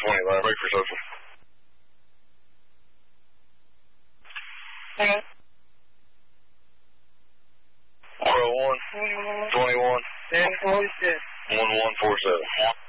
left. Wait for social. Okay. 401, 21, 10-4, 1147.